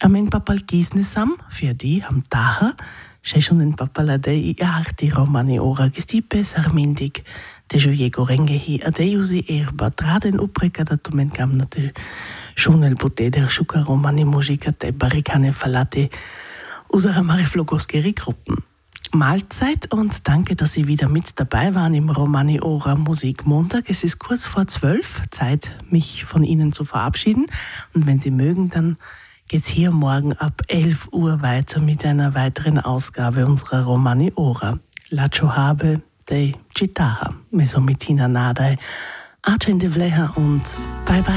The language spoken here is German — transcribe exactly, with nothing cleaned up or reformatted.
Amen papal kisnesam, für die am taha, šešunen papaladei arti romani ora gestipe sarmindik, te joiego rengehi adeusi erba traden upreka datumen gamna te šunel buteder šuka romani muzika te barikane falate usere mariflogoskeri Gruppen. Mahlzeit und danke, dass Sie wieder mit dabei waren im Romani Ora Musikmontag. Es ist kurz vor zwölf, Zeit, mich von Ihnen zu verabschieden. Und wenn Sie mögen, dann geht's hier morgen ab elf Uhr weiter mit einer weiteren Ausgabe unserer Romani Ora. Lacho habe de Chitaha, Mesomitina Nadai, Arcende Vleha und bye bye.